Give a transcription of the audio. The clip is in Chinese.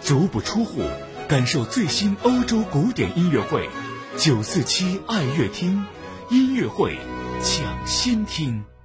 足不出户，感受最新欧洲古典音乐会，947爱乐厅音乐会抢先听。